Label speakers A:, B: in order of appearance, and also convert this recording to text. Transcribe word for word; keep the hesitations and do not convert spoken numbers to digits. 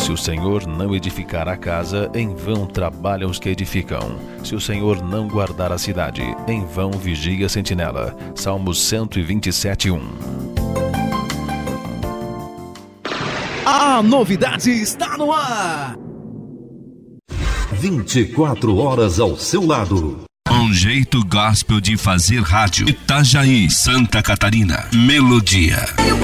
A: Se o Senhor não edificar a casa, em vão trabalham os que edificam. Se o Senhor não guardar a cidade, em vão vigia a sentinela. Salmos cento e vinte e sete, um.
B: A novidade está no ar.
C: vinte e quatro horas ao seu lado.
D: Um jeito gospel de fazer rádio. Itajaí, Santa Catarina. Melodia.